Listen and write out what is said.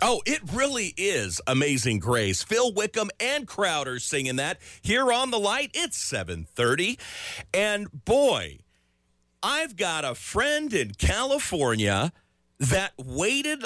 Oh, it really is Amazing Grace. Phil Wickham and Crowder singing that here on The Light. It's 7:30. And boy, I've got a friend in California that waited